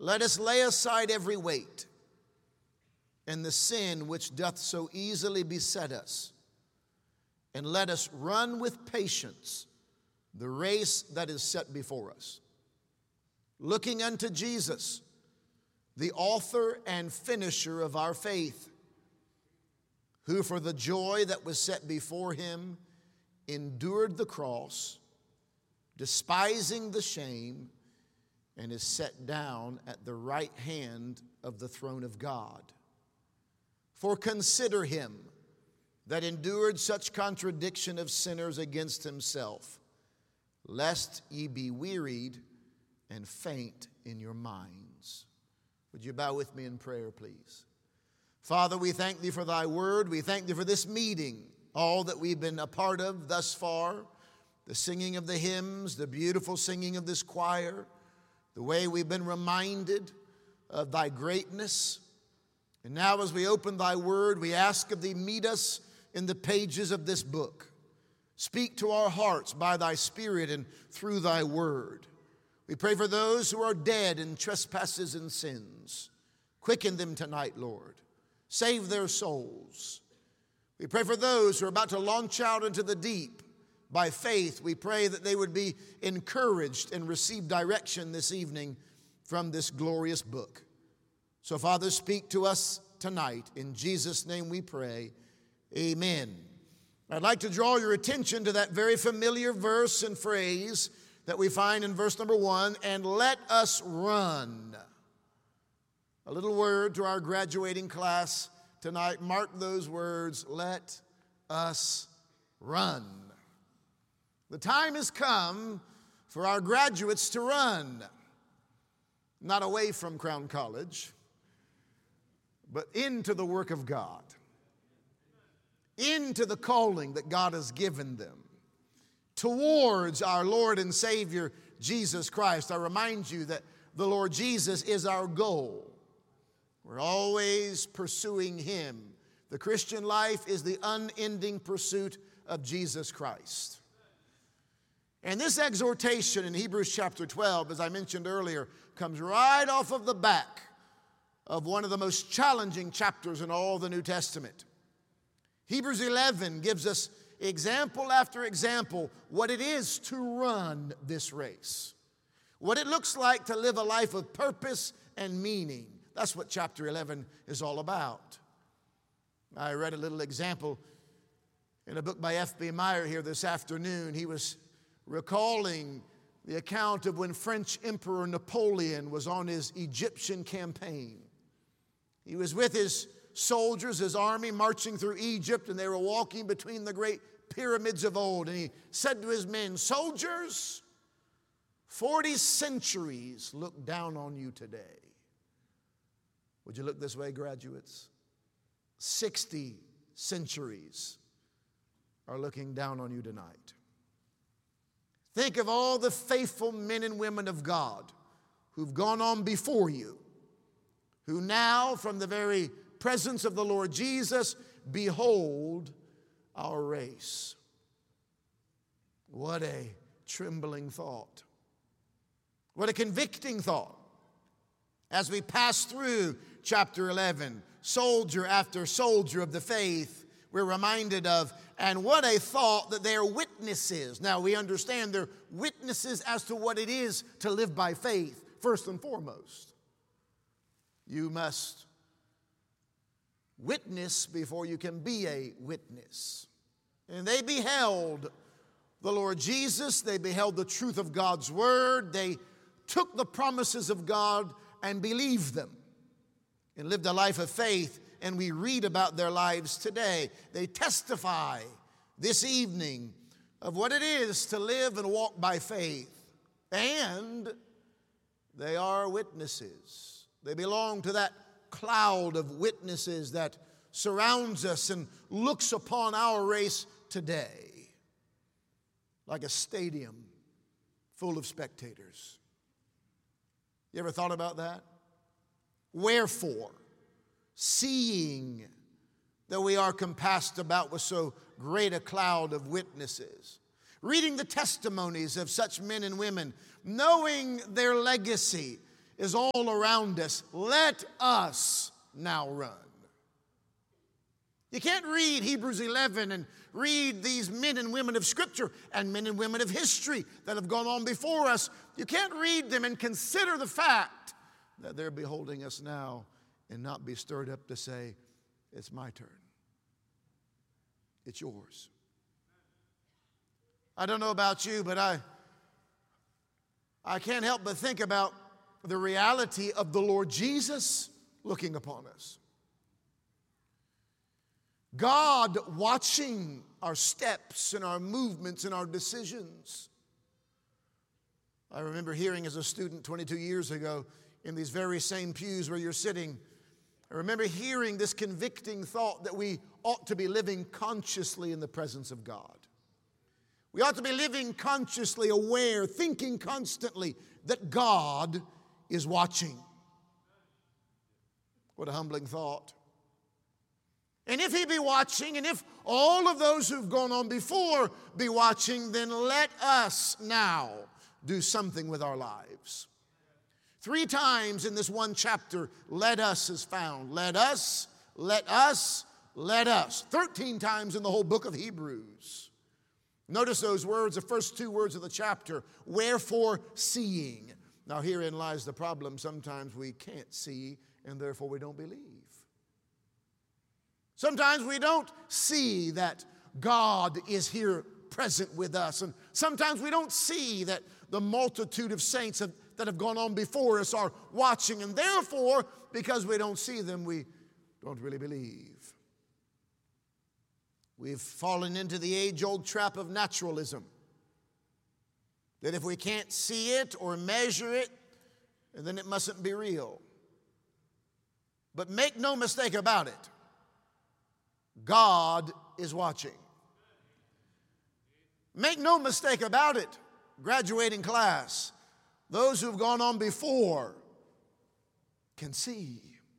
let us lay aside every weight and the sin which doth so easily beset us, and let us run with patience the race that is set before us, looking unto Jesus, the author and finisher of our faith, who for the joy that was set before him endured the cross, despising the shame, and is set down at the right hand of the throne of God. For consider him that endured such contradiction of sinners against himself, lest ye be wearied and faint in your minds. Would you bow with me in prayer, please? Father, we thank thee for thy word. We thank thee for this meeting, all that we've been a part of thus far, the singing of the hymns, the beautiful singing of this choir, the way we've been reminded of thy greatness. And now as we open thy word, we ask of thee, meet us in the pages of this book. Speak to our hearts by thy Spirit and through thy word. We pray for those who are dead in trespasses and sins. Quicken them tonight, Lord. Save their souls. We pray for those who are about to launch out into the deep. By faith, we pray that they would be encouraged and receive direction this evening from this glorious book. So, Father, speak to us tonight. In Jesus' name we pray. Amen. I'd like to draw your attention to that very familiar verse and phrase that we find in verse number 1, and let us run. A little word to our graduating class tonight. Mark those words, let us run. The time has come for our graduates to run, not away from Crown College, but into the work of God, into the calling that God has given them, towards our Lord and Savior, Jesus Christ. I remind you that the Lord Jesus is our goal. We're always pursuing him. The Christian life is the unending pursuit of Jesus Christ. And this exhortation in Hebrews chapter 12, as I mentioned earlier, comes right off of the back of one of the most challenging chapters in all the New Testament. Hebrews 11 gives us example after example what it is to run this race, what it looks like to live a life of purpose and meaning. That's what chapter 11 is all about. I read a little example in a book by F.B. Meyer here this afternoon. He was recalling the account of when French Emperor Napoleon was on his Egyptian campaign. He was with his soldiers, his army, marching through Egypt, and they were walking between the great pyramids of old. And he said to his men, soldiers, 40 centuries look down on you today. Would you look this way, graduates? 60 centuries are looking down on you tonight. Think of all the faithful men and women of God who've gone on before you, who now, from the very presence of the Lord Jesus, behold our race. What a trembling thought. What a convicting thought. As we pass through chapter 11, soldier after soldier of the faith, we're reminded of, and what a thought that they are witnesses. Now we understand they're witnesses as to what it is to live by faith, first and foremost. You must witness before you can be a witness. And they beheld the Lord Jesus. They beheld the truth of God's word. They took the promises of God and believed them and lived a life of faith. And we read about their lives today. They testify this evening of what it is to live and walk by faith. And they are witnesses. They belong to that cloud of witnesses that surrounds us and looks upon our race today like a stadium full of spectators. You ever thought about that? Wherefore, seeing that we are compassed about with so great a cloud of witnesses, reading the testimonies of such men and women, knowing their legacy, is all around us. Let us now run. You can't read Hebrews 11 and read these men and women of Scripture and men and women of history that have gone on before us. You can't read them and consider the fact that they're beholding us now and not be stirred up to say, it's my turn. It's yours. I don't know about you, but I can't help but think about the reality of the Lord Jesus looking upon us. God watching our steps and our movements and our decisions. I remember hearing as a student 22 years ago in these very same pews where you're sitting, I remember hearing this convicting thought that we ought to be living consciously in the presence of God. We ought to be living consciously aware, thinking constantly that God is watching. What a humbling thought. And if He be watching, and if all of those who've gone on before be watching, then let us now do something with our lives. 3 times in this one chapter, let us is found. Let us, let us, let us. 13 times in the whole book of Hebrews. Notice those words, the first 2 words of the chapter, wherefore seeing. Now herein lies the problem. Sometimes we can't see, and therefore we don't believe. Sometimes we don't see that God is here present with us. And sometimes we don't see that the multitude of saints that have gone on before us are watching. And therefore, because we don't see them, we don't really believe. We've fallen into the age-old trap of naturalism. That if we can't see it or measure it, then it mustn't be real. But make no mistake about it. God is watching. Make no mistake about it, graduating class. Those who've gone on before can see.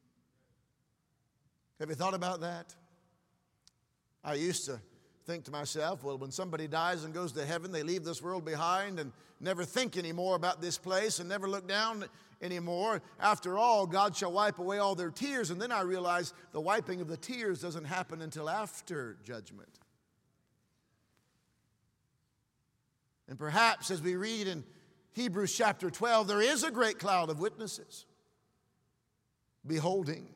Have you thought about that? I used to think to myself, well, when somebody dies and goes to heaven, they leave this world behind and never think anymore about this place and never look down anymore. After all, God shall wipe away all their tears. And then I realized the wiping of the tears doesn't happen until after judgment. And perhaps as we read in Hebrews chapter 12, there is a great cloud of witnesses beholding.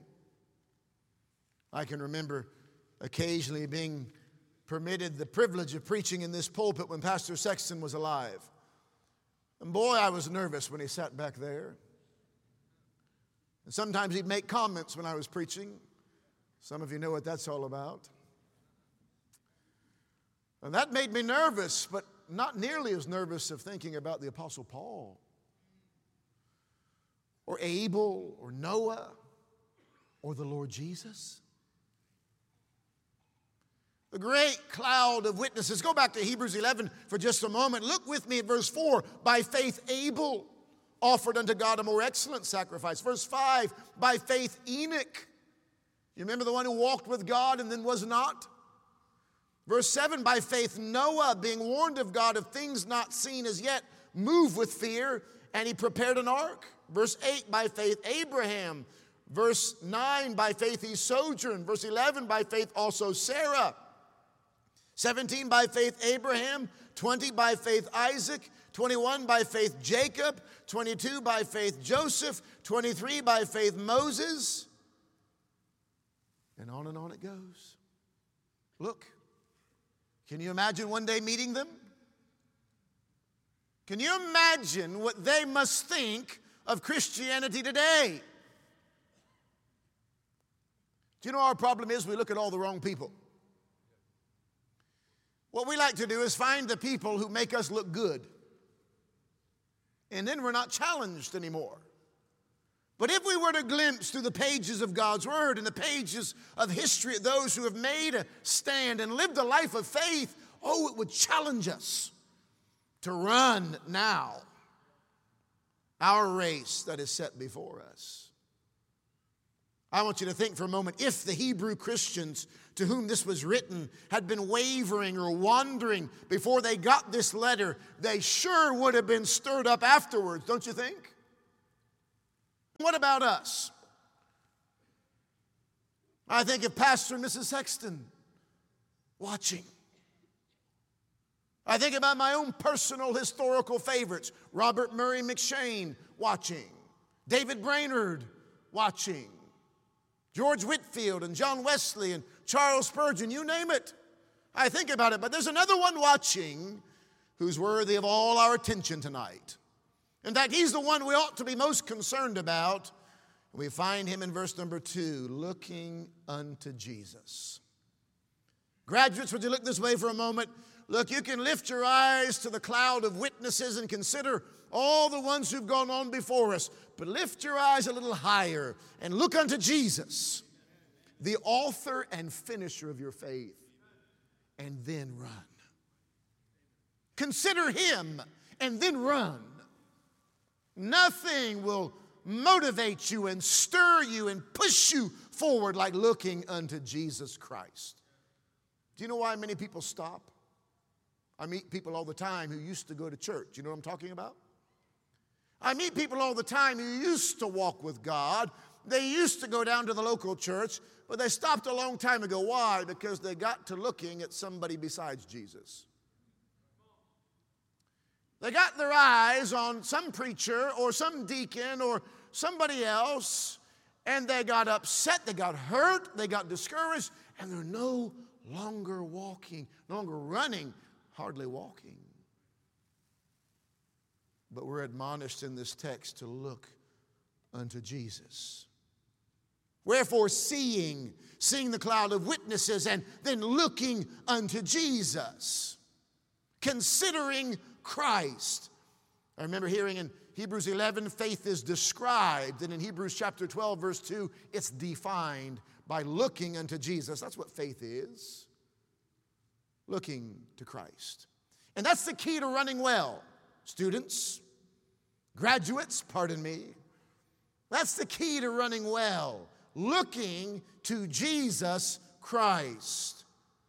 I can remember occasionally being permitted the privilege of preaching in this pulpit when Pastor Sexton was alive. And boy, I was nervous when he sat back there. And sometimes he'd make comments when I was preaching. Some of you know what that's all about. And that made me nervous, but not nearly as nervous of thinking about the Apostle Paul or Abel or Noah or the Lord Jesus. The great cloud of witnesses. Go back to Hebrews 11 for just a moment. Look with me at verse 4. By faith Abel offered unto God a more excellent sacrifice. Verse 5, by faith Enoch. You remember the one who walked with God and then was not? Verse 7, by faith Noah, being warned of God of things not seen as yet, moved with fear, and he prepared an ark. Verse 8, by faith Abraham. Verse 9, by faith he sojourned. Verse 11, by faith also Sarah. 17, by faith Abraham. 20, by faith Isaac. 21, by faith Jacob. 22, by faith Joseph. 23, by faith Moses. And on it goes. Look, can you imagine one day meeting them? Can you imagine what they must think of Christianity today? Do you know our problem is we look at all the wrong people? What we like to do is find the people who make us look good. And then we're not challenged anymore. But if we were to glimpse through the pages of God's Word and the pages of history at those who have made a stand and lived a life of faith, oh, it would challenge us to run now our race that is set before us. I want you to think for a moment, if the Hebrew Christians to whom this was written had been wavering or wandering before they got this letter, they sure would have been stirred up afterwards, don't you think? what about us? I think of Pastor and Mrs. Sexton watching. I think about my own personal historical favorites. Robert Murray McCheyne watching. David Brainerd watching. George Whitefield and John Wesley and Charles Spurgeon, you name it. I think about it, but there's another one watching who's worthy of all our attention tonight. In fact, he's the one we ought to be most concerned about. We find him in verse number 2, looking unto Jesus. Graduates, would you look this way for a moment? Look, you can lift your eyes to the cloud of witnesses and consider all the ones who've gone on before us. But lift your eyes a little higher and look unto Jesus, the author and finisher of your faith, and then run. Consider him and then run. Nothing will motivate you and stir you and push you forward like looking unto Jesus Christ. Do you know why many people stop? I meet people all the time who used to go to church. You know what I'm talking about? I meet people all the time who used to walk with God. They used to go down to the local church, but they stopped a long time ago. Why? Because they got to looking at somebody besides Jesus. They got their eyes on some preacher or some deacon or somebody else, and they got upset, they got hurt, they got discouraged, and they're no longer walking, no longer running, hardly walking. But we're admonished in this text to look unto Jesus. Wherefore, seeing the cloud of witnesses and then looking unto Jesus, considering Christ. I remember hearing in Hebrews 11, faith is described, and in Hebrews chapter 12, verse 2, it's defined by looking unto Jesus. That's what faith is. Looking to Christ. And that's the key to running well. Students, graduates, pardon me. That's the key to running well. Looking to Jesus Christ.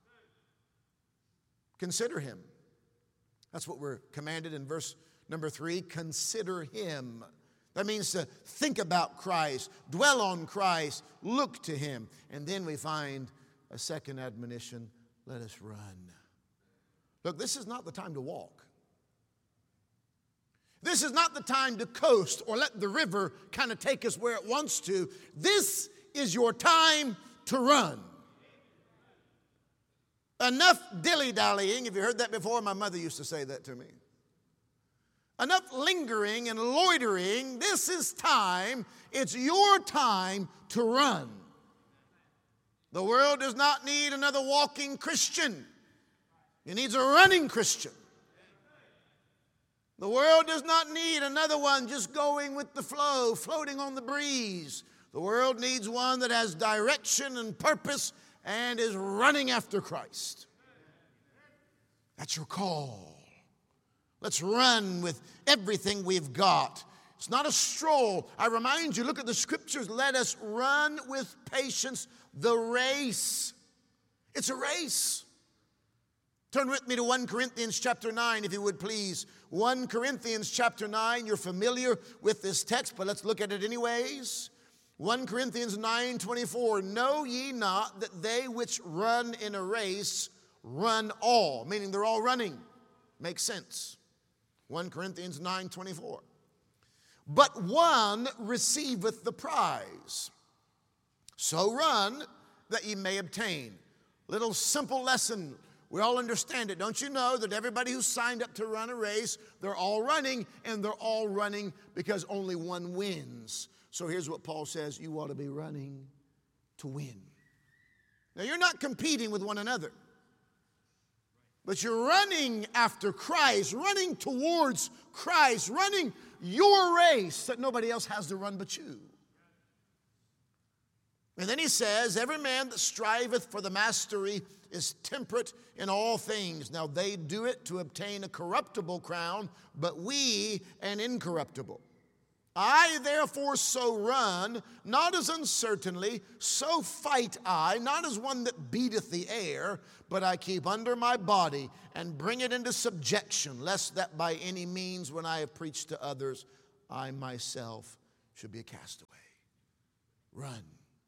Consider him. That's what we're commanded in verse number 3. Consider him. That means to think about Christ, dwell on Christ, look to him. And then we find a second admonition, let us run. Look, this is not the time to walk. This is not the time to coast or let the river kind of take us where it wants to. This is your time to run. Enough dilly-dallying. Have you heard that before? My mother used to say that to me. Enough lingering and loitering. This is time. It's your time to run. The world does not need another walking Christian. It needs a running Christian. The world does not need another one just going with the flow, floating on the breeze. The world needs one that has direction and purpose and is running after Christ. That's your call. Let's run with everything we've got. It's not a stroll. I remind you, look at the scriptures. Let us run with patience the race. It's a race. Turn with me to 1 Corinthians chapter 9, if you would please. 1 Corinthians chapter 9. You're familiar with this text, but let's look at it anyways. 1 Corinthians 9:24. Know ye not that they which run in a race run all, meaning they're all running. Makes sense. 1 Corinthians 9:24. But one receiveth the prize. So run that ye may obtain. Little simple lesson. We all understand it. Don't you know that everybody who's signed up to run a race, they're all running, and they're all running because only one wins. So here's what Paul says, you ought to be running to win. Now you're not competing with one another, but you're running after Christ, running towards Christ, running your race that nobody else has to run but you. And then he says, every man that striveth for the mastery is temperate in all things. Now they do it to obtain a corruptible crown, but we an incorruptible. I therefore so run, not as uncertainly, so fight I, not as one that beateth the air, but I keep under my body and bring it into subjection, lest that by any means when I have preached to others, I myself should be a castaway. Run.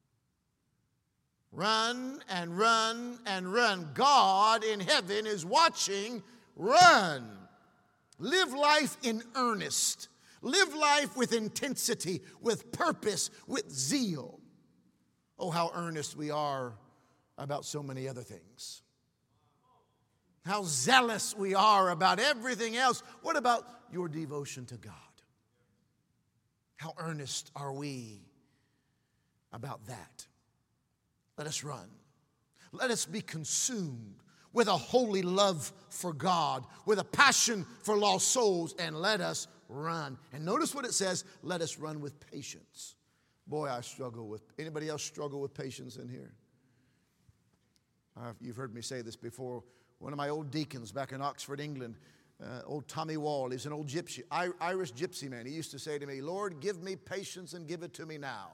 Run and run and run. God in heaven is watching. Run. Live life in earnest. Live life with intensity, with purpose, with zeal. Oh, how earnest we are about so many other things. How zealous we are about everything else. What about your devotion to God? How earnest are we about that? Let us run. Let us be consumed with a holy love for God, with a passion for lost souls, and let us run. And notice what it says, let us run with patience. Boy, I struggle with, anybody else struggle with patience in here? You've heard me say this before. One of my old deacons back in Oxford, England, old Tommy Wall, he's an old gypsy, Irish gypsy man. He used to say to me, Lord, give me patience and give it to me now.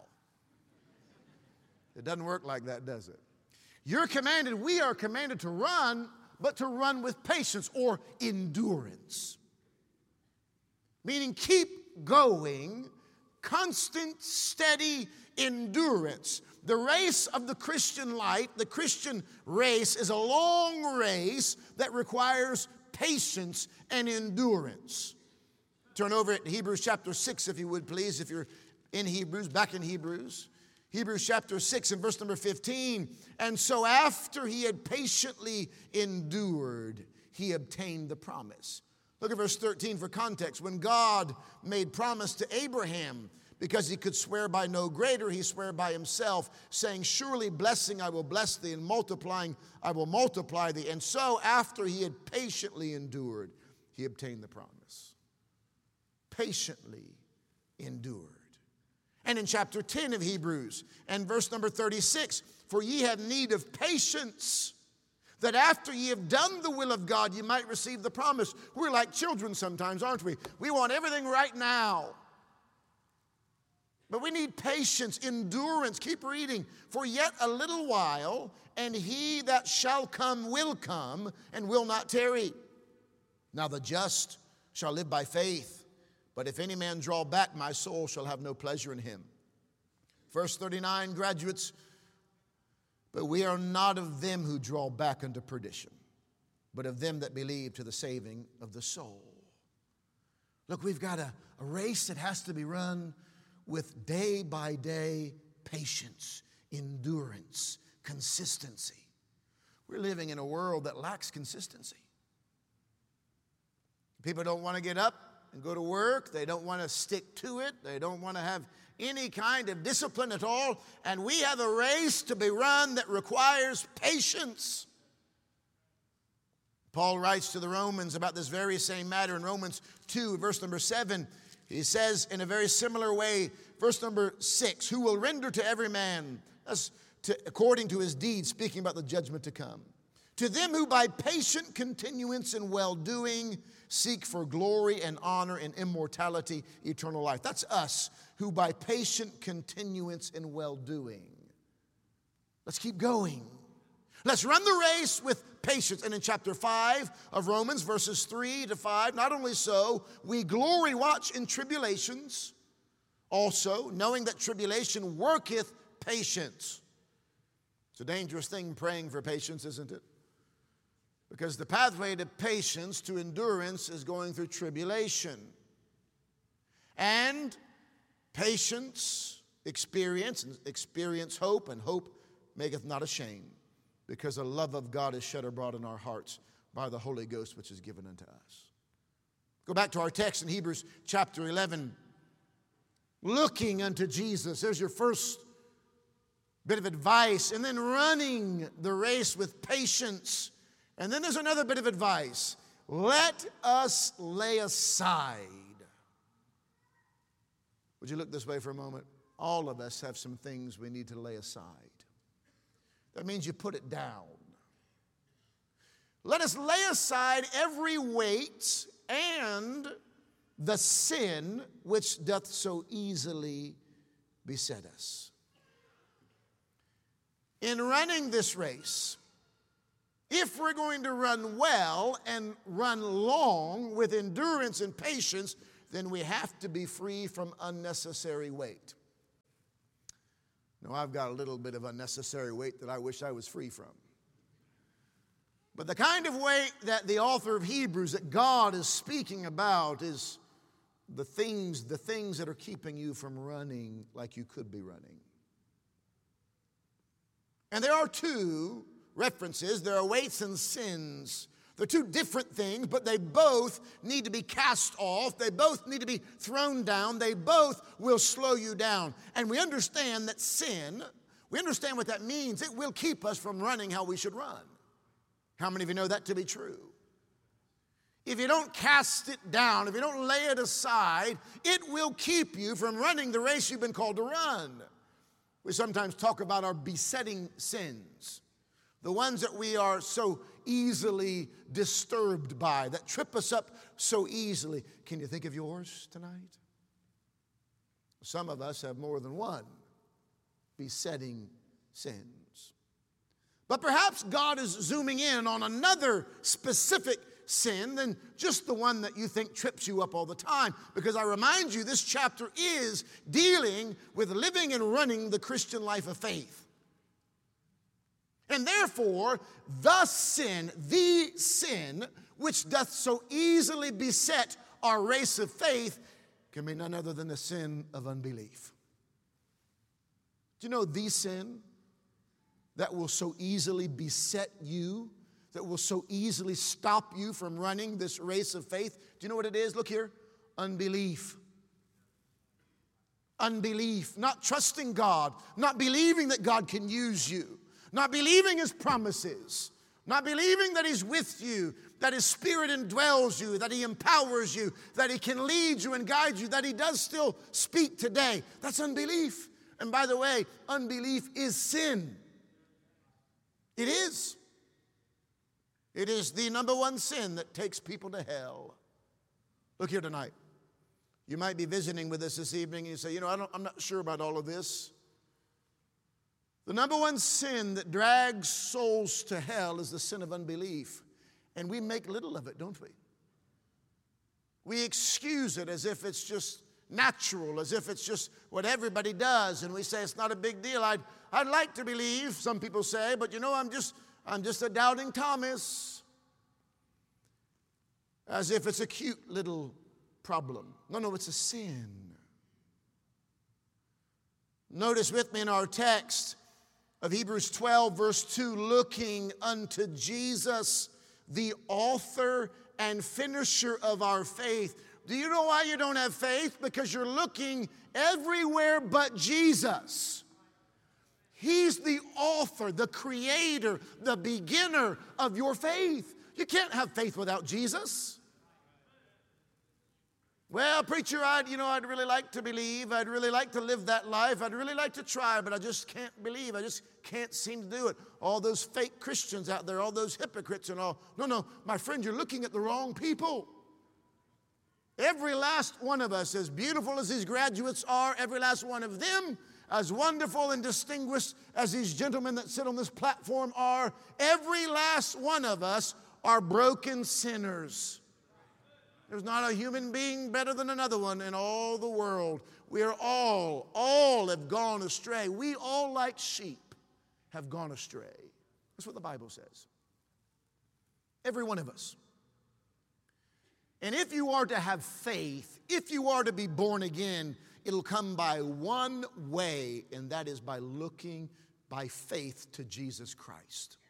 It doesn't work like that, does it? We are commanded to run, but to run with patience or endurance. Meaning keep going, constant, steady endurance. The race of the Christian life, the Christian race, is a long race that requires patience and endurance. Turn over at Hebrews chapter 6, if you would please, if you're in Hebrews, back in Hebrews. Hebrews chapter 6 and verse number 15. And so after he had patiently endured, he obtained the promise. Look at verse 13 for context. When God made promise to Abraham, because he could swear by no greater, he swore by himself, saying, surely blessing I will bless thee, and multiplying I will multiply thee. And so after he had patiently endured, he obtained the promise. Patiently endured. And in chapter 10 of Hebrews, and verse number 36, for ye have need of patience, that after ye have done the will of God, ye might receive the promise. We're like children sometimes, aren't we? We want everything right now. But we need patience, endurance. Keep reading. For yet a little while, and he that shall come will come, and will not tarry. Now the just shall live by faith. But if any man draw back, my soul shall have no pleasure in him. Verse 39, graduates, but we are not of them who draw back unto perdition, but of them that believe to the saving of the soul. Look, we've got a race that has to be run with day by day patience, endurance, consistency. We're living in a world that lacks consistency. People don't want to get up and go to work. They don't want to stick to it. They don't want to have any kind of discipline at all. And we have a race to be run that requires patience. Paul writes to the Romans about this very same matter in Romans 2, verse number 7. He says in a very similar way, verse number 6, who will render to every man according to his deeds, speaking about the judgment to come. To them who by patient continuance in well-doing seek for glory and honor and immortality, eternal life. That's us who by patient continuance in well-doing. Let's keep going. Let's run the race with patience. And in chapter 5 of Romans, verses 3 to 5, not only so, we glory watch in tribulations, also knowing that tribulation worketh patience. It's a dangerous thing praying for patience, isn't it? Because the pathway to patience, to endurance, is going through tribulation. And patience, experience hope, and hope maketh not ashamed, because the love of God is shed abroad in our hearts by the Holy Ghost which is given unto us. Go back to our text in Hebrews chapter 11. Looking unto Jesus. There's your first bit of advice. And then running the race with patience. And then there's another bit of advice. Let us lay aside. Would you look this way for a moment? All of us have some things we need to lay aside. That means you put it down. Let us lay aside every weight and the sin which doth so easily beset us. In running this race, if we're going to run well and run long with endurance and patience, then we have to be free from unnecessary weight. Now, I've got a little bit of unnecessary weight that I wish I was free from. But the kind of weight that the author of Hebrews, that God is speaking about, is the things that are keeping you from running like you could be running. And there are two references. There are weights and sins. They're two different things, but they both need to be cast off. They both need to be thrown down. They both will slow you down. And we understand that sin, we understand what that means. It will keep us from running how we should run. How many of you know that to be true? If you don't cast it down, if you don't lay it aside, it will keep you from running the race you've been called to run. We sometimes talk about our besetting sins, the ones that we are so easily disturbed by, that trip us up so easily. Can you think of yours tonight? Some of us have more than one besetting sin. But perhaps God is zooming in on another specific sin than just the one that you think trips you up all the time. Because I remind you, this chapter is dealing with living and running the Christian life of faith. And therefore, the sin which doth so easily beset our race of faith can be none other than the sin of unbelief. Do you know the sin that will so easily beset you, that will so easily stop you from running this race of faith? Do you know what it is? Look here. Unbelief. Unbelief. Not trusting God. Not believing that God can use you. Not believing His promises. Not believing that He's with you. That His Spirit indwells you. That He empowers you. That He can lead you and guide you. That He does still speak today. That's unbelief. And by the way, unbelief is sin. It is. It is the number one sin that takes people to hell. Look here tonight. You might be visiting with us this evening and you say, I'm not sure about all of this. The number one sin that drags souls to hell is the sin of unbelief. And we make little of it, don't we? We excuse it as if it's just natural, as if it's just what everybody does. And we say it's not a big deal. I'd like to believe, some people say, but I'm just a doubting Thomas. As if it's a cute little problem. No, it's a sin. Notice with me in our text of Hebrews 12, verse 2, looking unto Jesus, the author and finisher of our faith. Do you know why you don't have faith? Because you're looking everywhere but Jesus. He's the author, the creator, the beginner of your faith. You can't have faith without Jesus. Well, preacher, I'd really like to believe. I'd really like to live that life. I'd really like to try, but I just can't believe. I just can't seem to do it. All those fake Christians out there, all those hypocrites and all. No, my friend, you're looking at the wrong people. Every last one of us, as beautiful as these graduates are, every last one of them, as wonderful and distinguished as these gentlemen that sit on this platform are, every last one of us are broken sinners. There's not a human being better than another one in all the world. We are all have gone astray. We all, like sheep, have gone astray. That's what the Bible says. Every one of us. And if you are to have faith, if you are to be born again, it'll come by one way, and that is by looking by faith to Jesus Christ.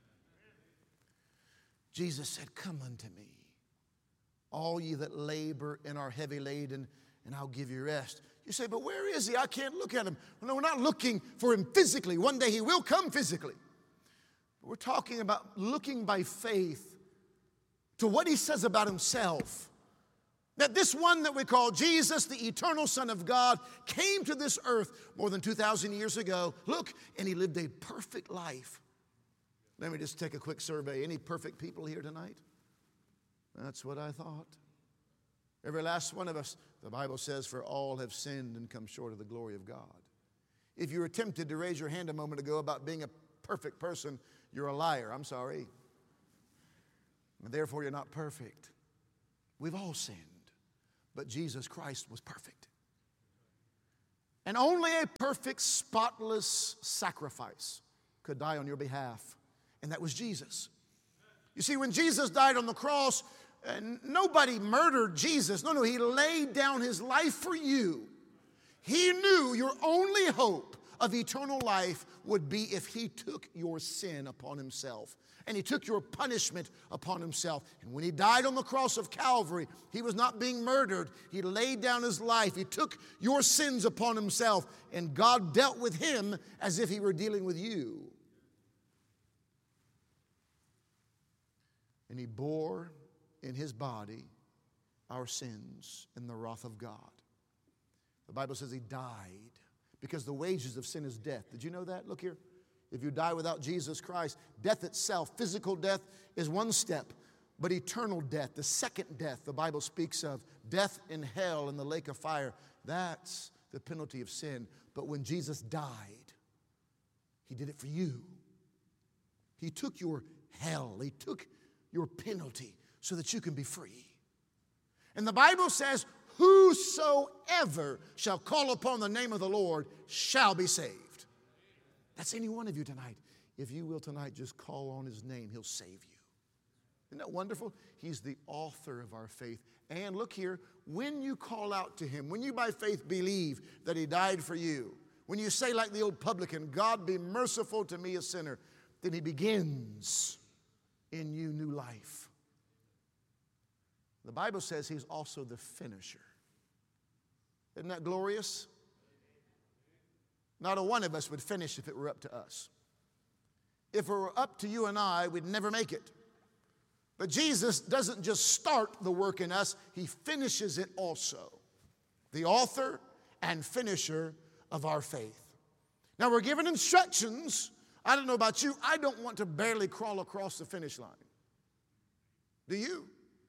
Jesus said, "Come unto me, all ye that labor and are heavy laden, and I'll give you rest." You say, "But where is He? I can't look at Him." Well, no, we're not looking for Him physically. One day He will come physically. But we're talking about looking by faith to what He says about Himself. That this one that we call Jesus, the eternal Son of God, came to this earth more than 2,000 years ago. Look, and He lived a perfect life. Let me just take a quick survey. Any perfect people here tonight? That's what I thought. Every last one of us, the Bible says, for all have sinned and come short of the glory of God. If you were tempted to raise your hand a moment ago about being a perfect person, you're a liar. I'm sorry. And therefore, you're not perfect. We've all sinned. But Jesus Christ was perfect. And only a perfect, spotless sacrifice could die on your behalf. And that was Jesus. You see, when Jesus died on the cross, nobody murdered Jesus. No, he laid down his life for you. He knew your only hope of eternal life would be if he took your sin upon himself. And he took your punishment upon himself. And when he died on the cross of Calvary, he was not being murdered. He laid down his life. He took your sins upon himself. And God dealt with him as if he were dealing with you. And he bore in his body our sins and the wrath of God. The Bible says he died because the wages of sin is death. Did you know that? Look here. If you die without Jesus Christ, death itself, physical death, is one step. But eternal death, the second death the Bible speaks of, death in hell in the lake of fire, that's the penalty of sin. But when Jesus died, he did it for you. He took your hell. He took your penalty so that you can be free. And the Bible says, whosoever shall call upon the name of the Lord shall be saved. That's any one of you tonight. If you will tonight just call on his name, he'll save you. Isn't that wonderful? He's the author of our faith. And look here, when you call out to him, when you by faith believe that he died for you, when you say like the old publican, God be merciful to me a sinner, then he begins in you new life. The Bible says he's also the finisher. Isn't that glorious? Not a one of us would finish if it were up to us. If it were up to you and I, we'd never make it. But Jesus doesn't just start the work in us, he finishes it also. The author and finisher of our faith. Now we're given instructions. I don't know about you, I don't want to barely crawl across the finish line. Do you?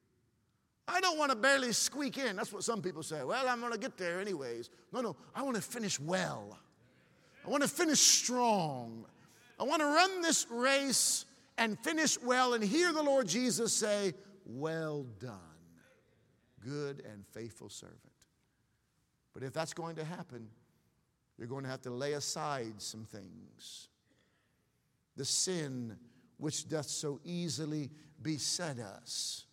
I don't want to barely squeak in. That's what some people say. Well, I'm going to get there anyways. No, I want to finish well. I want to finish strong. I want to run this race and finish well and hear the Lord Jesus say, well done, good and faithful servant. But if that's going to happen, you're going to have to lay aside some things. The sin which doth so easily beset us.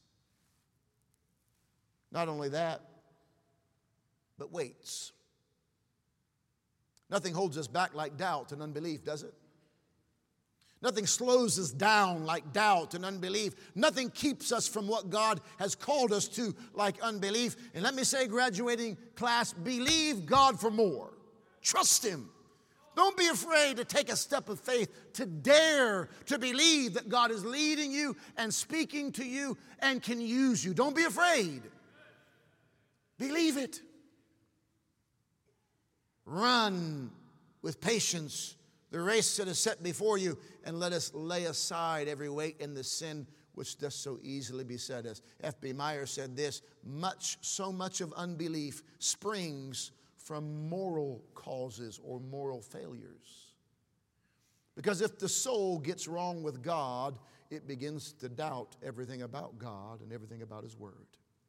Not only that, but weights. Nothing holds us back like doubt and unbelief, does it? Nothing slows us down like doubt and unbelief. Nothing keeps us from what God has called us to like unbelief. And let me say, graduating class, believe God for more. Trust him. Don't be afraid to take a step of faith, to dare to believe that God is leading you and speaking to you and can use you. Don't be afraid. Believe it. Run with patience the race that is set before you, and let us lay aside every weight and the sin which does so easily beset us. F.B. Meyer said this, so much of unbelief springs from moral causes or moral failures. Because if the soul gets wrong with God, it begins to doubt everything about God and everything about his word.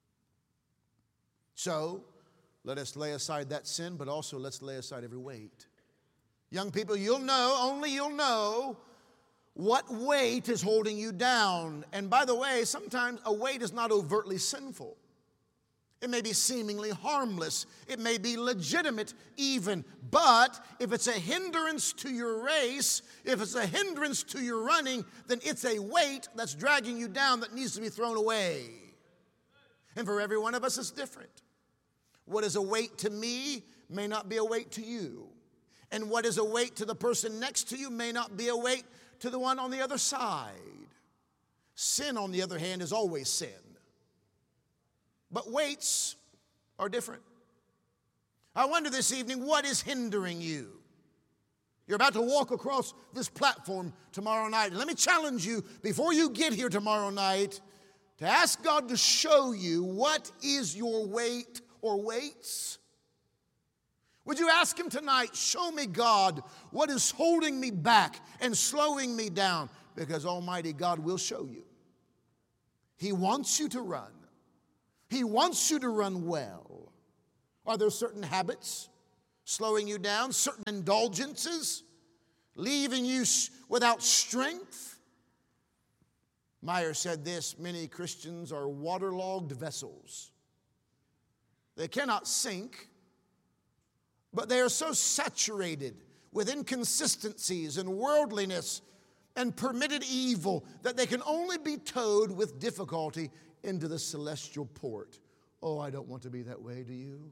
So, let us lay aside that sin, but also let's lay aside every weight. Young people, you'll know what weight is holding you down. And by the way, sometimes a weight is not overtly sinful. It may be seemingly harmless. It may be legitimate even. But if it's a hindrance to your race, if it's a hindrance to your running, then it's a weight that's dragging you down that needs to be thrown away. And for every one of us, it's different. What is a weight to me may not be a weight to you. And what is a weight to the person next to you may not be a weight to the one on the other side. Sin, on the other hand, is always sin. But weights are different. I wonder this evening, what is hindering you? You're about to walk across this platform tomorrow night. And let me challenge you, before you get here tomorrow night, to ask God to show you what is your weight or weights. Would you ask him tonight, show me, God, what is holding me back and slowing me down? Because Almighty God will show you. He wants you to run. He wants you to run well. Are there certain habits slowing you down, certain indulgences, leaving you without strength? Meyer said this: many Christians are waterlogged vessels. They cannot sink, but they are so saturated with inconsistencies and worldliness and permitted evil that they can only be towed with difficulty into the celestial port. Oh, I don't want to be that way, do you?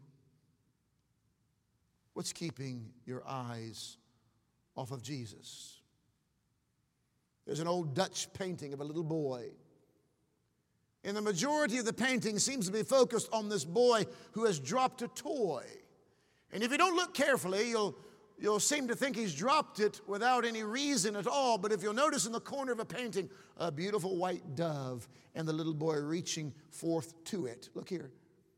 What's keeping your eyes off of Jesus? There's an old Dutch painting of a little boy. And the majority of the painting seems to be focused on this boy who has dropped a toy. And if you don't look carefully, you'll seem to think he's dropped it without any reason at all. But if you'll notice in the corner of a painting, a beautiful white dove and the little boy reaching forth to it. Look here.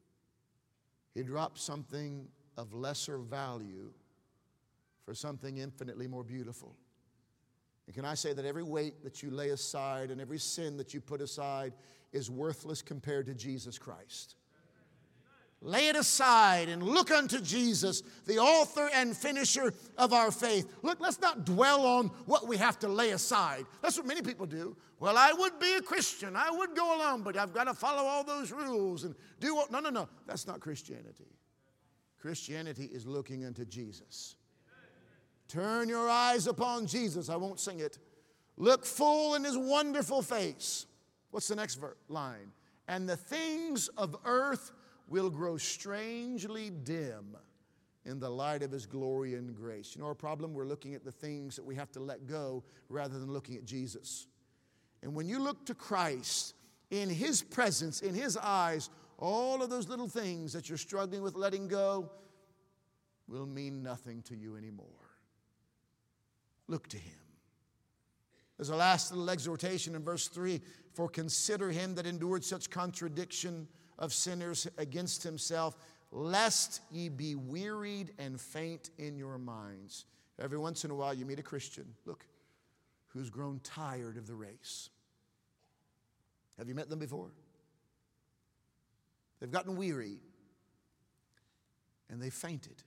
He dropped something of lesser value for something infinitely more beautiful. And can I say that every weight that you lay aside and every sin that you put aside is worthless compared to Jesus Christ? Lay it aside and look unto Jesus, the author and finisher of our faith. Look, let's not dwell on what we have to lay aside. That's what many people do. Well, I would be a Christian. I would go along, but I've got to follow all those rules and do what. No. That's not Christianity. Christianity is looking unto Jesus. Turn your eyes upon Jesus. I won't sing it. Look full in his wonderful face. What's the next line? And the things of earth will grow strangely dim in the light of his glory and grace. You know our problem? We're looking at the things that we have to let go rather than looking at Jesus. And when you look to Christ, in his presence, in his eyes, all of those little things that you're struggling with letting go will mean nothing to you anymore. Look to him. There's a last little exhortation in verse 3. For consider him that endured such contradiction of sinners against himself, lest ye be wearied and faint in your minds. Every once in a while you meet a Christian, look, who's grown tired of the race. Have you met them before? They've gotten weary and they fainted,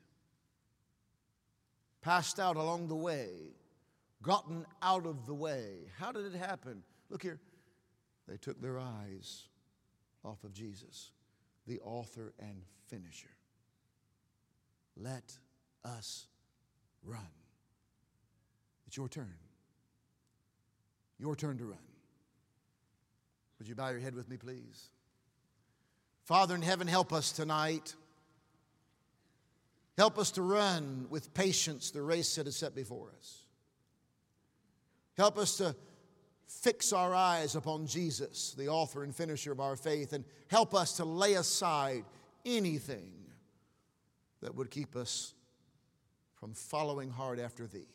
passed out along the way, gotten out of the way. How did it happen? Look here. They took their eyes off of Jesus, the author and finisher. Let us run. It's your turn. Your turn to run. Would you bow your head with me, please? Father in heaven, help us tonight. Help us to run with patience the race that is set before us. Help us to fix our eyes upon Jesus, the author and finisher of our faith, and help us to lay aside anything that would keep us from following hard after thee.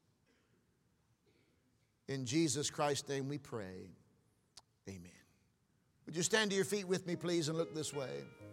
In Jesus Christ's name we pray. Amen. Would you stand to your feet with me, please, and look this way?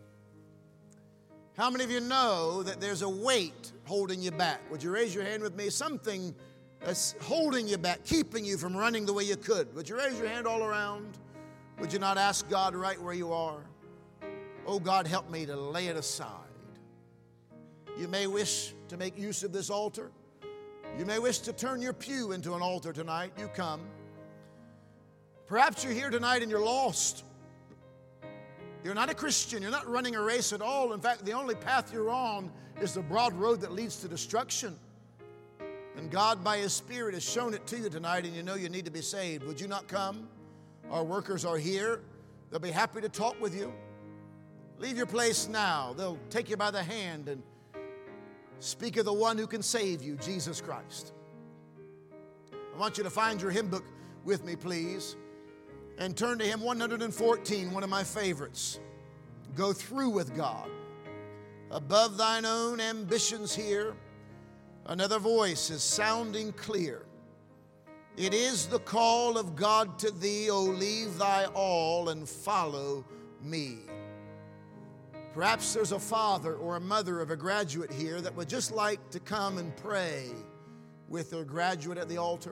How many of you know that there's a weight holding you back? Would you raise your hand with me? Something that's holding you back, keeping you from running the way you could. Would you raise your hand all around? Would you not ask God right where you are? Oh, God, help me to lay it aside. You may wish to make use of this altar. You may wish to turn your pew into an altar tonight. You come. Perhaps you're here tonight and you're lost. You're not a Christian. You're not running a race at all. In fact, the only path you're on is the broad road that leads to destruction. And God, by his Spirit, has shown it to you tonight, and you know you need to be saved. Would you not come? Our workers are here. They'll be happy to talk with you. Leave your place now. They'll take you by the hand and speak of the one who can save you, Jesus Christ. I want you to find your hymn book with me, please, and turn to hymn 114, one of my favorites. Go through with God. Above thine own ambitions here, another voice is sounding clear. It is the call of God to thee, O leave thy all and follow me. Perhaps there's a father or a mother of a graduate here that would just like to come and pray with their graduate at the altar.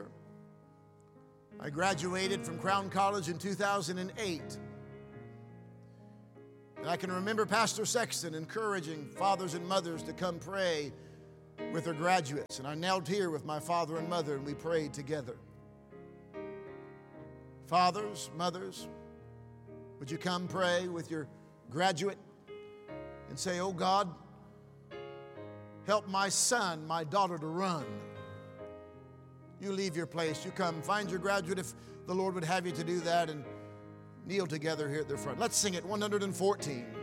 I graduated from Crown College in 2008. And I can remember Pastor Sexton encouraging fathers and mothers to come pray with their graduates. And I knelt here with my father and mother and we prayed together. Fathers, mothers, would you come pray with your graduate and say, oh God, help my son, my daughter to run. You leave your place. You come. Find your graduate if the Lord would have you to do that and kneel together here at the front. Let's sing it, 114.